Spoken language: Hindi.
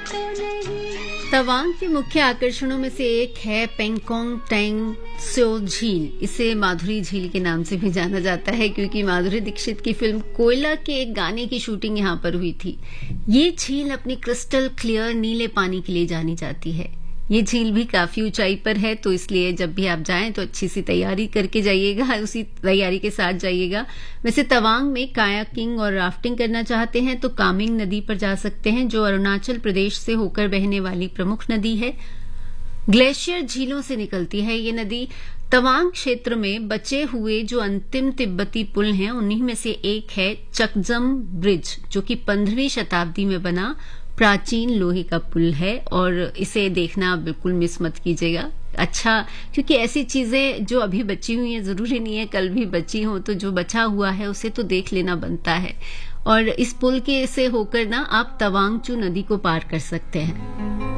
तवांग के मुख्य आकर्षणों में से एक है पेंगोंग टैंग स्यो झील। इसे माधुरी झील के नाम से भी जाना जाता है क्योंकि माधुरी दीक्षित की फिल्म कोयला के एक गाने की शूटिंग यहां पर हुई थी। ये झील अपनी क्रिस्टल क्लियर नीले पानी के लिए जानी जाती है। ये झील भी काफी ऊंचाई पर है, तो इसलिए जब भी आप जाएं तो अच्छी सी तैयारी करके जाइएगा, उसी तैयारी के साथ जाइएगा। वैसे तवांग में कायाकिंग और राफ्टिंग करना चाहते हैं तो कामिंग नदी पर जा सकते हैं, जो अरुणाचल प्रदेश से होकर बहने वाली प्रमुख नदी है। ग्लेशियर झीलों से निकलती है ये नदी। तवांग क्षेत्र में बचे हुए जो अंतिम तिब्बती पुल हैं उन्हीं में से एक है चकजम ब्रिज, जो कि 15वीं शताब्दी में बना प्राचीन लोहे का पुल है, और इसे देखना बिल्कुल मिस मत कीजिएगा। अच्छा, क्योंकि ऐसी चीजें जो अभी बची हुई हैं जरूरी नहीं है कल भी बची हो, तो जो बचा हुआ है उसे तो देख लेना बनता है। और इस पुल के से होकर ना आप तवांग चू नदी को पार कर सकते हैं।